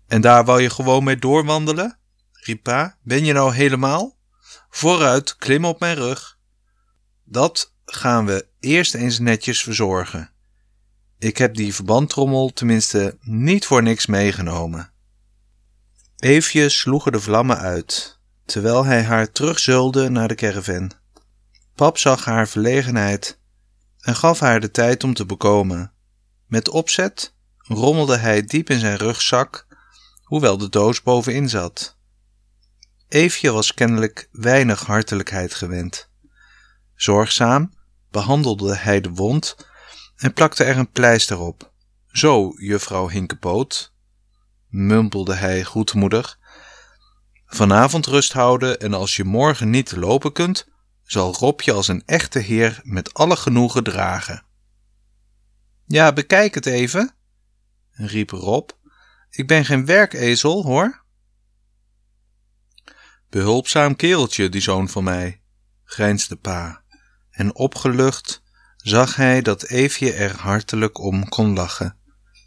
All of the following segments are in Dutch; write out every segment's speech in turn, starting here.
En daar wou je gewoon mee doorwandelen? Riep pa. Ben je nou helemaal? Vooruit, klim op mijn rug. Dat gaan we eerst eens netjes verzorgen. Ik heb die verbandtrommel tenminste niet voor niks meegenomen. Eefje sloeg er de vlammen uit, terwijl hij haar terugzeulde naar de caravan. Pap zag haar verlegenheid en gaf haar de tijd om te bekomen. Met opzet rommelde hij diep in zijn rugzak, hoewel de doos bovenin zat. Eefje was kennelijk weinig hartelijkheid gewend. Zorgzaam behandelde hij de wond en plakte er een pleister op. Zo, juffrouw Hinkepoot, mumpelde hij goedmoedig. Vanavond rust houden en als je morgen niet lopen kunt, zal Rob je als een echte heer met alle genoegen dragen. Ja, bekijk het even, riep Rob. Ik ben geen werkezel, hoor. Behulpzaam kereltje, die zoon van mij, grijnsde pa, en opgelucht zag hij dat Eefje er hartelijk om kon lachen.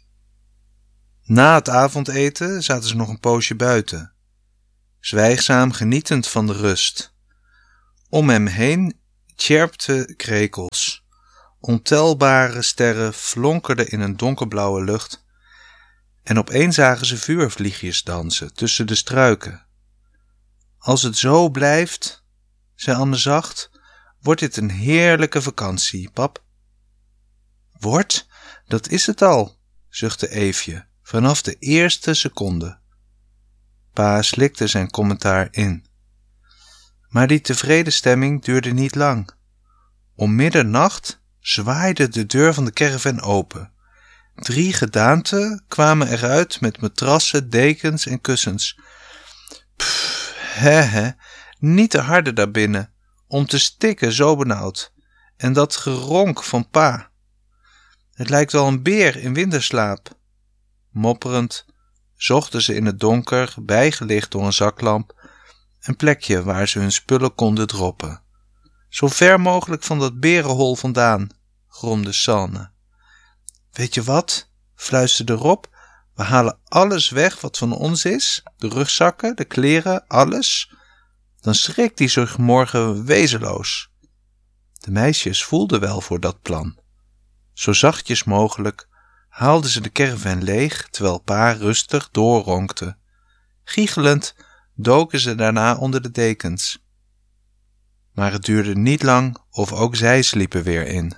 Na het avondeten zaten ze nog een poosje buiten, zwijgzaam genietend van de rust. Om hem heen tjerpten krekels, ontelbare sterren flonkerden in een donkerblauwe lucht en opeens zagen ze vuurvliegjes dansen tussen de struiken. Als het zo blijft, zei Anne zacht, wordt dit een heerlijke vakantie, pap. Wordt? Dat is het al, zuchtte Eefje, vanaf de eerste seconde. Pa slikte zijn commentaar in. Maar die tevreden stemming duurde niet lang. Om middernacht zwaaide de deur van de caravan open. 3 gedaanten kwamen eruit met matrassen, dekens en kussens. Pff, niet te harde daarbinnen, om te stikken zo benauwd. En dat geronk van pa. Het lijkt wel een beer in winterslaap. Mopperend zochten ze in het donker, bijgelicht door een zaklamp, een plekje waar ze hun spullen konden droppen. Zo ver mogelijk van dat berenhol vandaan, gromde Sanne. Weet je wat, fluisterde Rob, we halen alles weg wat van ons is, de rugzakken, de kleren, alles. Dan schrikt hij zich morgen wezenloos. De meisjes voelden wel voor dat plan. Zo zachtjes mogelijk haalden ze de caravan leeg, terwijl pa rustig doorronkte. Giechelend doken ze daarna onder de dekens. Maar het duurde niet lang of ook zij sliepen weer in.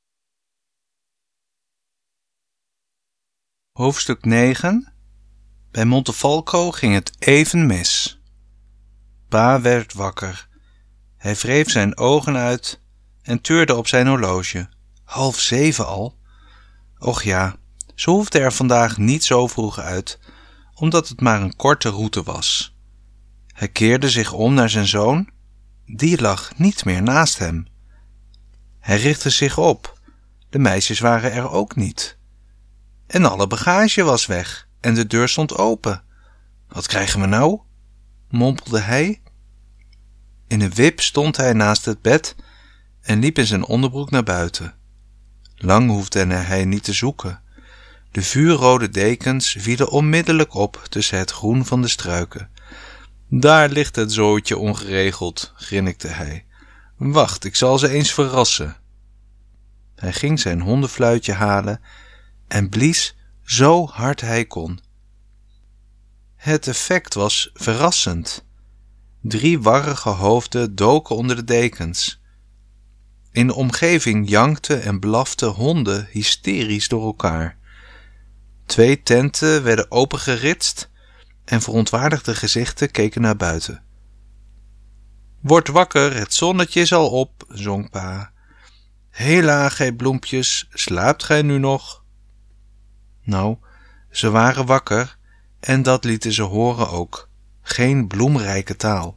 Hoofdstuk 9. Bij Montefalco ging het even mis. Pa werd wakker. Hij wreef zijn ogen uit en tuurde op zijn horloge. 6:30 al? Och ja, ze hoefde er vandaag niet zo vroeg uit, omdat het maar een korte route was. Hij keerde zich om naar zijn zoon. Die lag niet meer naast hem. Hij richtte zich op. De meisjes waren er ook niet. En alle bagage was weg en de deur stond open. Wat krijgen we nou? Mompelde hij. In een wip stond hij naast het bed en liep in zijn onderbroek naar buiten. Lang hoefde hij niet te zoeken. De vuurrode dekens vielen onmiddellijk op tussen het groen van de struiken. Daar ligt het zootje ongeregeld, grinnikte hij. Wacht, ik zal ze eens verrassen. Hij ging zijn hondenfluitje halen en blies zo hard hij kon. Het effect was verrassend. 3 warrige hoofden doken onder de dekens. In de omgeving jankten en blaften honden hysterisch door elkaar. 2 tenten werden opengeritst en verontwaardigde gezichten keken naar buiten. Word wakker, het zonnetje is al op, zong pa. Hela, gij bloempjes, slaapt gij nu nog? Nou, ze waren wakker en dat lieten ze horen ook. Geen bloemrijke taal.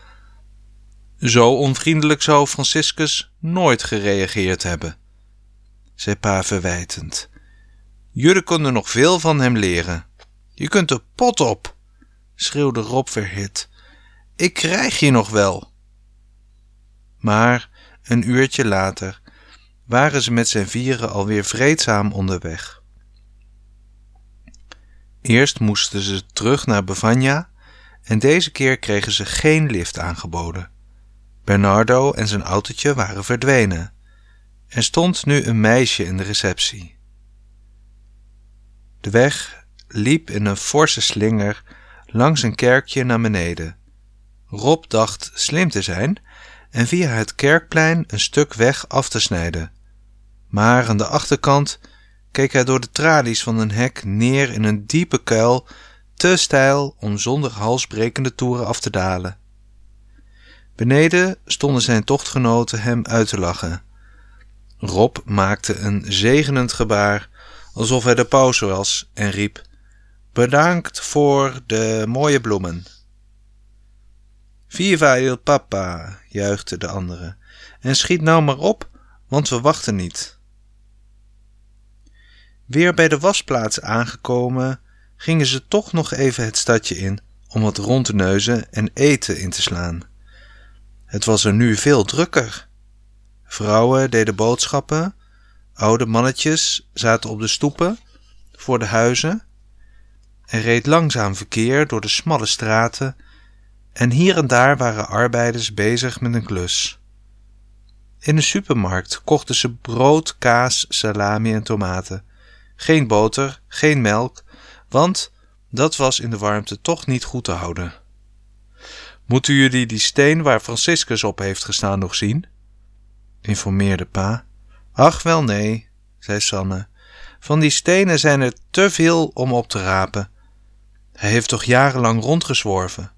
Zo onvriendelijk zou Franciscus nooit gereageerd hebben, zei pa verwijtend. Jullie kunnen nog veel van hem leren. Je kunt er pot op, schreeuwde Rob verhit. Ik krijg je nog wel. Maar een uurtje later waren ze met z'n vieren alweer vreedzaam onderweg. Eerst moesten ze terug naar Bevagna en deze keer kregen ze geen lift aangeboden. Bernardo en zijn autootje waren verdwenen. Er stond nu een meisje in de receptie. De weg liep in een forse slinger langs een kerkje naar beneden. Rob dacht slim te zijn en via het kerkplein een stuk weg af te snijden. Maar aan de achterkant keek hij door de tralies van een hek neer in een diepe kuil, te steil om zonder halsbrekende toeren af te dalen. Beneden stonden zijn tochtgenoten hem uit te lachen. Rob maakte een zegenend gebaar, alsof hij de paus was, en riep: "Bedankt voor de mooie bloemen." "Viva il papa," juichten de anderen, "en schiet nou maar op, want we wachten niet." Weer bij de wasplaats aangekomen, gingen ze toch nog even het stadje in om wat rond te neuzen en eten in te slaan. Het was er nu veel drukker. Vrouwen deden boodschappen, oude mannetjes zaten op de stoepen voor de huizen. Er reed langzaam verkeer door de smalle straten en hier en daar waren arbeiders bezig met een klus. In de supermarkt kochten ze brood, kaas, salami en tomaten. Geen boter, geen melk, want dat was in de warmte toch niet goed te houden. "Moeten jullie die steen waar Franciscus op heeft gestaan nog zien?" informeerde pa. "Ach wel nee," zei Sanne. "Van die stenen zijn er te veel om op te rapen. Hij heeft toch jarenlang rondgezworven."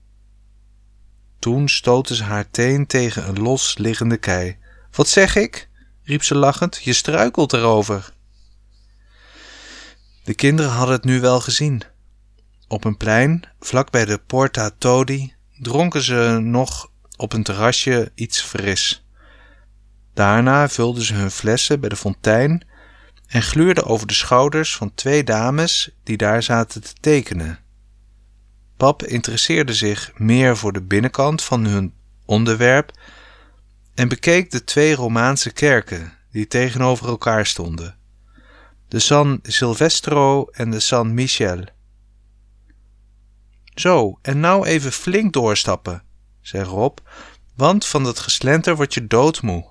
Toen stootte ze haar teen tegen een los liggende kei. "Wat zeg ik?" riep ze lachend. "Je struikelt erover." De kinderen hadden het nu wel gezien. Op een plein, vlak bij de Porta Todi, dronken ze nog op een terrasje iets fris. Daarna vulden ze hun flessen bij de fontein en gluurden over de schouders van 2 dames die daar zaten te tekenen. Pap interesseerde zich meer voor de binnenkant van hun onderwerp en bekeek de 2 Romaanse kerken die tegenover elkaar stonden: de San Silvestro en de San Michel. "Zo, en nou even flink doorstappen," zei Rob, "want van dat geslenter word je doodmoe."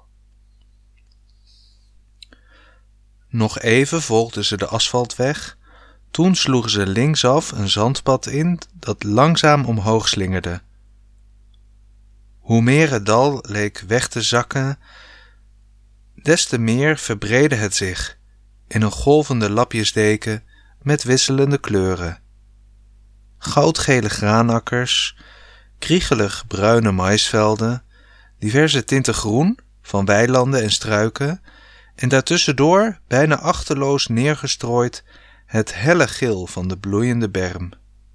Nog even volgden ze de asfaltweg, toen sloegen ze linksaf een zandpad in dat langzaam omhoog slingerde. Hoe meer het dal leek weg te zakken, des te meer verbreedde het zich in een golvende lapjesdeken met wisselende kleuren. Goudgele graanakkers, kriegelig bruine maïsvelden, diverse tinten groen van weilanden en struiken en daartussendoor, bijna achterloos neergestrooid, het helle geel van de bloeiende berm.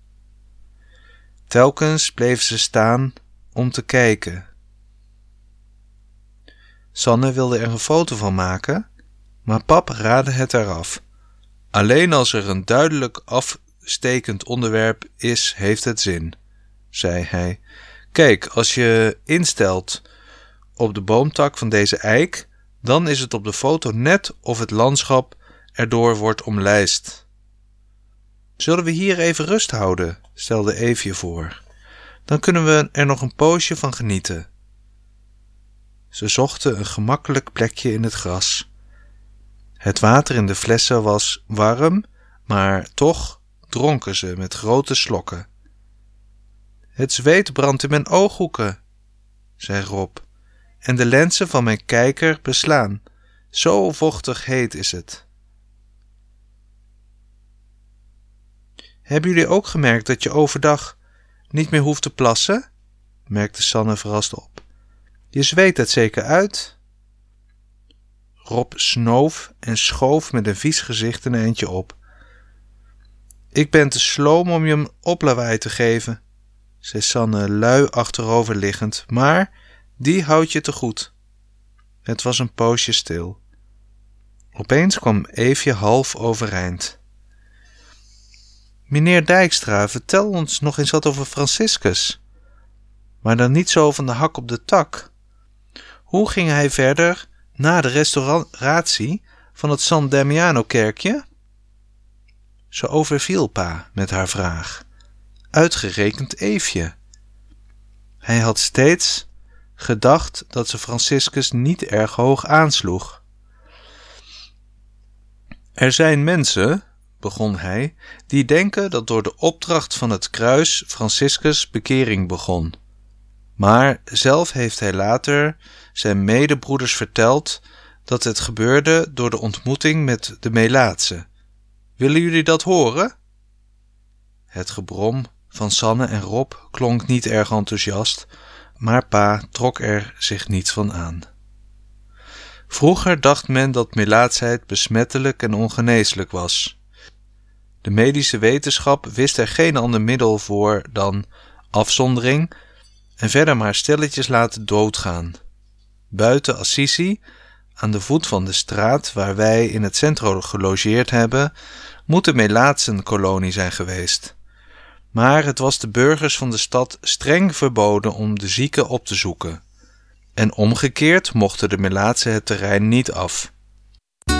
Telkens bleven ze staan om te kijken. Sanne wilde er een foto van maken, maar pap raadde het eraf. "Alleen als er een duidelijk afstekend onderwerp is, heeft het zin," zei hij. "Kijk, als je instelt op de boomtak van deze eik, dan is het op de foto net of het landschap erdoor wordt omlijst." "Zullen we hier even rust houden?" stelde Eefje voor. "Dan kunnen we er nog een poosje van genieten." Ze zochten een gemakkelijk plekje in het gras. Het water in de flessen was warm, maar toch dronken ze met grote slokken. "Het zweet brandt in mijn ooghoeken," zei Rob, "en de lenzen van mijn kijker beslaan. Zo vochtig heet is het." "Hebben jullie ook gemerkt dat je overdag niet meer hoeft te plassen?" merkte Sanne verrast op. "Je zweet het zeker uit." Rob snoof en schoof met een vies gezicht een eindje op. "Ik ben te sloom om je een oplawaai te geven," zei Sanne lui achterover liggend, "maar die houd je te goed." Het was een poosje stil. Opeens kwam Eefje half overeind. "Meneer Dijkstra, vertel ons nog eens wat over Franciscus. Maar dan niet zo van de hak op de tak. Hoe ging hij verder na de restauratie van het San Damiano-kerkje?" Ze overviel pa met haar vraag. Uitgerekend Eefje. Hij had steeds gedacht dat ze Franciscus niet erg hoog aansloeg. Er zijn mensen, begon hij, die denken dat door de opdracht van het kruis Franciscus bekering begon. Maar zelf heeft hij later zijn medebroeders verteld dat het gebeurde door de ontmoeting met de Melaatse. Willen jullie dat horen? Het gebrom van Sanne en Rob klonk niet erg enthousiast, maar pa trok er zich niets van aan. Vroeger dacht men dat melaatsheid besmettelijk en ongeneeslijk was. De medische wetenschap wist er geen ander middel voor dan afzondering en verder maar stilletjes laten doodgaan. Buiten Assisi, aan de voet van de straat waar wij in het centro gelogeerd hebben, moet de melaatsenkolonie zijn geweest. Maar het was de burgers van de stad streng verboden om de zieken op te zoeken. En omgekeerd mochten de melaatsen het terrein niet af.